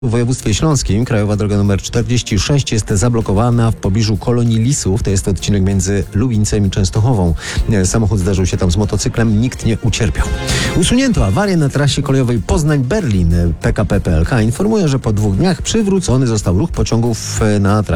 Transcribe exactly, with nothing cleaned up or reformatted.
W województwie śląskim krajowa droga nr czterdzieści sześć jest zablokowana w pobliżu kolonii Lisów. To jest odcinek między Lubincem i Częstochową. Samochód zdarzył się tam z motocyklem, nikt nie ucierpiał. Usunięto awarię na trasie kolejowej Poznań-Berlin. P K P P L K informuje, że po dwóch dniach przywrócony został ruch pociągów na trasie